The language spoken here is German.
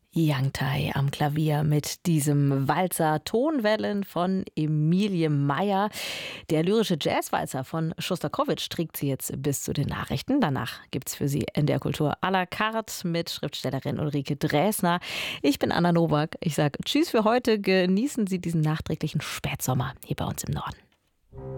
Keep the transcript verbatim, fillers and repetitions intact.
Yang Tai am Klavier mit diesem Walzer Tonwellen von Emilie Meyer. Der lyrische Jazzwalzer von Schostakowitsch trägt sie jetzt bis zu den Nachrichten. Danach gibt es für Sie in der Kultur à la carte mit Schriftstellerin Ulrike Dresner. Ich bin Anna Nowak. Ich sage Tschüss für heute. Genießen Sie diesen nachträglichen Spätsommer hier bei uns im Norden.